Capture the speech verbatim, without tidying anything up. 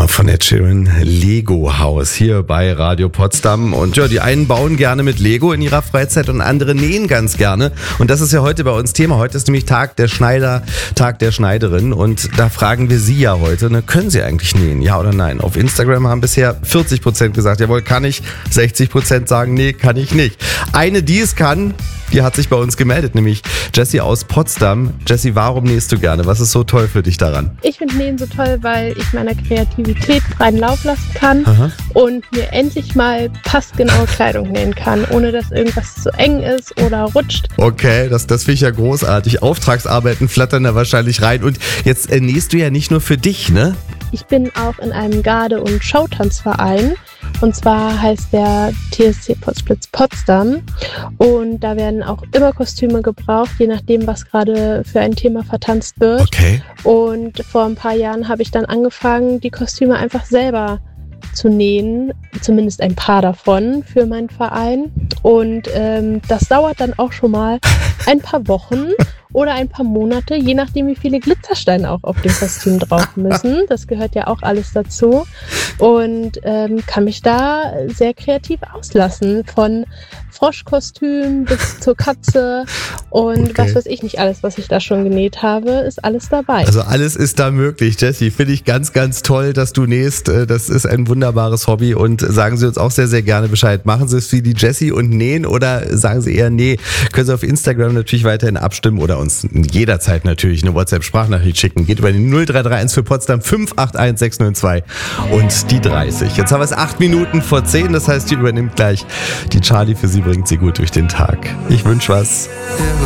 Nummer von Ed Sheeran, Lego Haus, hier bei Radio Potsdam. Und ja, die einen bauen gerne mit Lego in ihrer Freizeit und andere nähen ganz gerne. Und das ist ja heute bei uns Thema. Heute ist nämlich Tag der Schneider, Tag der Schneiderin. Und da fragen wir Sie ja heute, ne, können Sie eigentlich nähen, ja oder nein? Auf Instagram haben bisher vierzig Prozent gesagt, jawohl, kann ich. sechzig Prozent sagen, nee, kann ich nicht. Eine, die es kann, die hat sich bei uns gemeldet, nämlich Jessie aus Potsdam. Jessie, warum nähst du gerne? Was ist so toll für dich daran? Ich finde Nähen so toll, weil ich meiner Kreativität freien Lauf lassen kann. Aha. Und mir endlich mal passgenaue Kleidung nähen kann, ohne dass irgendwas zu eng ist oder rutscht. Okay, das, das finde ich ja großartig. Auftragsarbeiten flattern da wahrscheinlich rein. Und jetzt äh, nähst du ja nicht nur für dich, ne? Ich bin auch in einem Garde- und Showtanzverein. Und zwar heißt der T S C Potsblitz Potsdam. Und da werden auch immer Kostüme gebraucht, je nachdem, was gerade für ein Thema vertanzt wird. Okay. Und vor ein paar Jahren habe ich dann angefangen, die Kostüme einfach selber zu nähen, zumindest ein paar davon für meinen Verein. Und ähm, das dauert dann auch schon mal ein paar Wochen oder ein paar Monate, je nachdem, wie viele Glitzersteine auch auf dem Kostüm drauf müssen. Das gehört ja auch alles dazu. Und ähm, kann mich da sehr kreativ auslassen. Von Froschkostüm bis zur Katze und okay. was weiß ich nicht alles, was ich da schon genäht habe, ist alles dabei. Also alles ist da möglich, Jessie. Finde ich ganz, ganz toll, dass du nähst. Das ist ein wunderbares Hobby und sagen Sie uns auch sehr, sehr gerne Bescheid. Machen Sie es wie die Jessie und nähen oder sagen Sie eher nee? Können Sie auf Instagram natürlich weiterhin abstimmen oder uns jederzeit natürlich eine WhatsApp-Sprachnachricht schicken. Geht über die null drei drei eins für Potsdam fünf acht eins sechs null zwei und die dreißig. Jetzt haben wir es acht Minuten vor zehn, das heißt, die übernimmt gleich die Charlie. Für Sie bringt Sie gut durch den Tag. Ich wünsche was.